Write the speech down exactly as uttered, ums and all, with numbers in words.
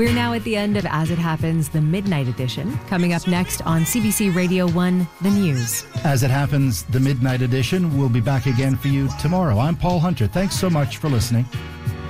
We're now at the end of As It Happens, the Midnight Edition. Coming up next on C B C Radio one, The News. As It Happens, the Midnight Edition will be back again for you tomorrow. I'm Paul Hunter. Thanks so much for listening.